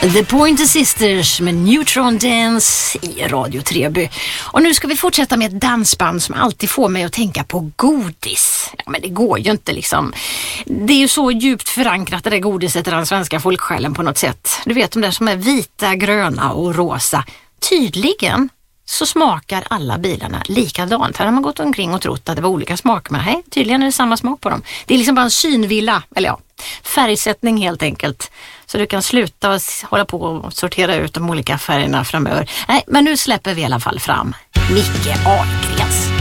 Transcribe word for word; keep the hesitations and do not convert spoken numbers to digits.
The Pointer Sisters med Neutron Dance i Radio Treby. Och nu ska vi fortsätta med ett dansband som alltid får mig att tänka på godis. Ja, men det går ju inte liksom. Det är ju så djupt förankrat det där godiset i den svenska folksjälen på något sätt. Du vet de där som är vita, gröna och rosa. Tydligen så smakar alla bilarna likadant. Här har man gått omkring och trott att det var olika smaker, men hej, tydligen är det samma smak på dem. Det är liksom bara en synvilla, eller ja, färgsättning helt enkelt. Så du kan sluta och hålla på och sortera ut de olika färgerna framöver. Nej, men nu släpper vi i alla fall fram Micke Ahlgrens.